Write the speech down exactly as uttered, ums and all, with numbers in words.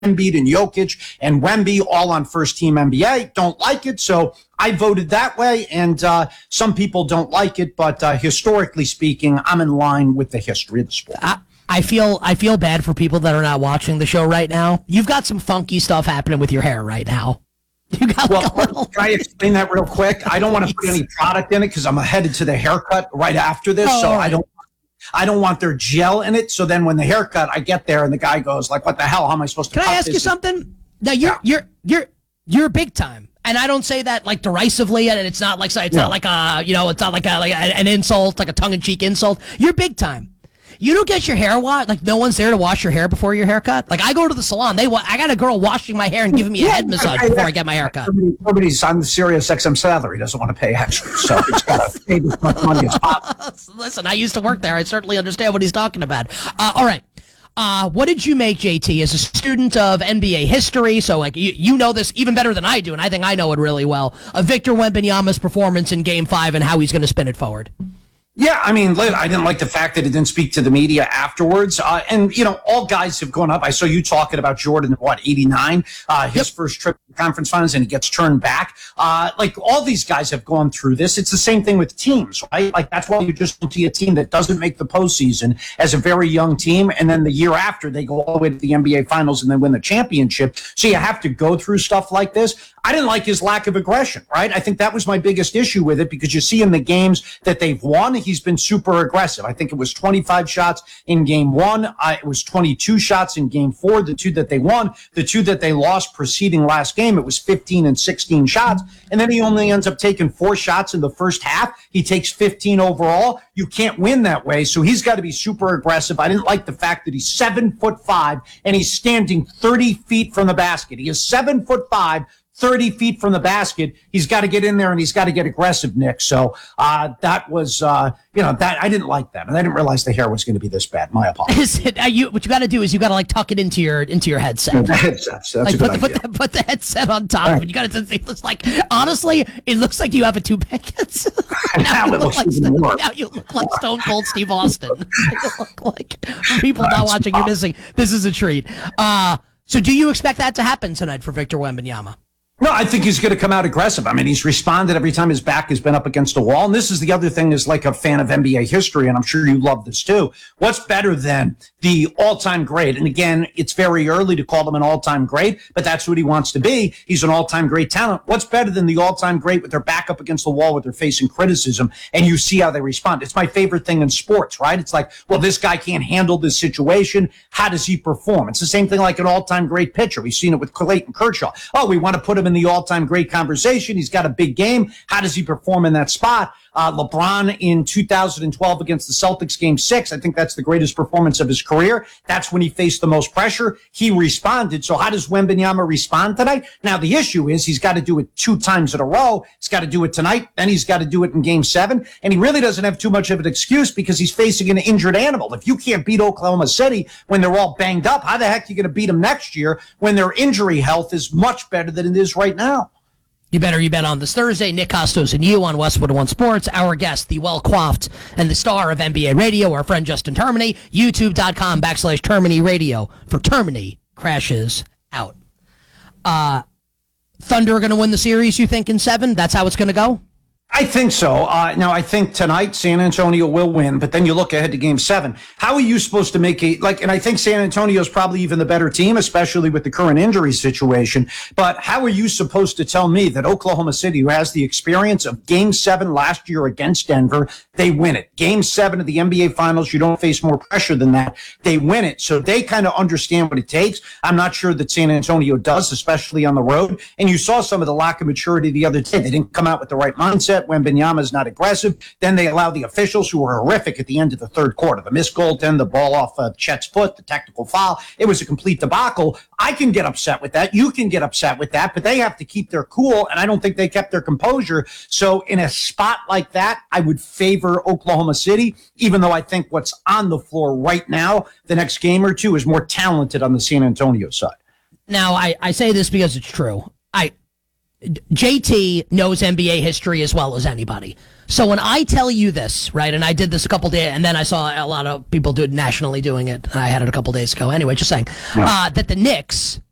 Embiid and Jokic and Wemby all on first team N B A. Don't like it, so I voted that way, and uh, some people don't like it, but uh, historically speaking, I'm in line with the history of the sport. I, I feel I feel bad for people that are not watching the show right now. You've got some funky stuff happening with your hair right now. You got well, like a little... Can I explain that real quick? I don't want to put any product in it because I'm headed to the haircut right after this, oh, so right. I don't I don't want their gel in it. So then when the haircut, I get there and the guy goes like, what the hell? How am I supposed to Can I ask you something? Now, you're, yeah. you're, you're, you're big time. And I don't say that like derisively, and it's not like it's yeah. not like a you know it's not like a like an insult, like a tongue in cheek insult. You're big time. You don't get your hair washed. Like no one's there to wash your hair before your haircut. Like I go to the salon, they wa- I got a girl washing my hair and giving me a head massage before I get my haircut. Nobody's on the Sirius X M salary doesn't want to pay extra, so it's got to pay as much money as possible. Listen, I used to work there. I certainly understand what he's talking about. Uh, all right. Uh, what did you make, J T, as a student of N B A history? So, like, you, you know this even better than I do, and I think I know it really well. Of Victor Wembanyama's performance in Game Five and how he's going to spin it forward. Yeah, I mean, I didn't like the fact that it didn't speak to the media afterwards. Uh, and, you know, all guys have gone up. I saw you talking about Jordan, what, eighty-nine, uh, his yep. first trip to the conference finals, and he gets turned back. Uh, like, all these guys have gone through this. It's the same thing with teams, right? Like, that's why you just don't see a team that doesn't make the postseason as a very young team, and then the year after, they go all the way to the N B A finals and then win the championship. So you have to go through stuff like this. I didn't like his lack of aggression, right? I think that was my biggest issue with it because you see in the games that they've won, he's been super aggressive. I think it was twenty-five shots in game one. Uh, it was twenty-two shots in game four, the two that they won. The two that they lost preceding last game, it was fifteen and sixteen shots. And then he only ends up taking four shots in the first half. He takes fifteen overall. You can't win that way. So he's got to be super aggressive. I didn't like the fact that he's seven foot five and he's standing thirty feet from the basket. He is seven foot five. thirty feet from the basket. He's got to get in there and he's got to get aggressive, Nick. So uh, that was, uh, you know, that I didn't like that. And I didn't realize the hair was going to be this bad. My apologies. Is it, uh, you, what you got to do is you got to like tuck it into your into your headset. The headset. So that's like, a good put, idea. Put the, put the headset on top right. of it. You got to, it looks like, honestly, it looks like you have a toupee. now, now, you it look looks like, even more. now you look like Stone Cold Steve Austin. You look like, for people not watching, you're missing. This is a treat. Uh, so do you expect that to happen tonight for Victor Wembanyama? No, I think he's going to come out aggressive. I mean, he's responded every time his back has been up against a wall. And this is the other thing is like a fan of N B A history, and I'm sure you love this too. What's better than the all-time great? And again, it's very early to call him an all-time great, but that's what he wants to be. He's an all-time great talent. What's better than the all-time great with their back up against the wall, with their facing criticism, and you see how they respond? It's my favorite thing in sports, right? It's like, well, this guy can't handle this situation. How does he perform? It's the same thing like an all-time great pitcher. We've seen it with Clayton Kershaw. Oh, we want to put him in the all-time great conversation. He's got a big game. How does he perform in that spot? Uh, LeBron in two thousand twelve against the Celtics, game six. I think that's the greatest performance of his career. That's when he faced the most pressure. He responded. So how does Wembanyama respond tonight? Now, the issue is he's got to do it two times in a row. He's got to do it tonight. Then he's got to do it in game seven. And he really doesn't have too much of an excuse because he's facing an injured animal. If you can't beat Oklahoma City when they're all banged up, how the heck are you going to beat them next year when their injury health is much better than it is right now? You better, you bet on this Thursday. Nick Costos and you on Westwood One Sports. Our guest, the well-coiffed and the star of N B A Radio, our friend Justin Termini. YouTube.com backslash Termini Radio for Termini crashes out. Uh, Thunder are going to win the series, you think, in seven? That's how it's going to go? I think so. Uh, now, I think tonight San Antonio will win, but then you look ahead to game seven. How are you supposed to make a, like, and I think San Antonio is probably even the better team, especially with the current injury situation. But how are you supposed to tell me that Oklahoma City, who has the experience of game seven last year against Denver, they win it? Game seven of the N B A Finals, you don't face more pressure than that. They win it. So they kind of understand what it takes. I'm not sure that San Antonio does, especially on the road. And you saw some of the lack of maturity the other day. They didn't come out with the right mindset. Wembanyama is not aggressive. Then they allow the officials, who were horrific at the end of the third quarter. The missed goaltend, the ball off uh, Chet's foot, the technical foul. It was a complete debacle. I can get upset with that. You can get upset with that, but they have to keep their cool, and I don't think they kept their composure. So in a spot like that, I would favor Oklahoma City, even though I think what's on the floor right now, the next game or two, is more talented on the San Antonio side. Now, I, I say this because it's true. I J T knows N B A history as well as anybody. So when I tell you this, right, and I did this a couple days, and then I saw a lot of people do it nationally doing it, and I had it a couple days ago. Anyway, just saying, yeah. uh, that the Knicks